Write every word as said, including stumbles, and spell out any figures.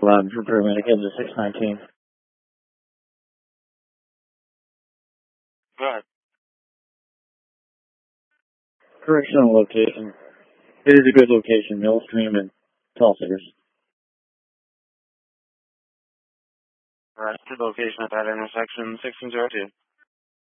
Lab for improvement again to six nineteen. Go ahead. Correctional location. It is a good location, Millstream and Tulsigers. Alright, good location at that intersection, six and zero two.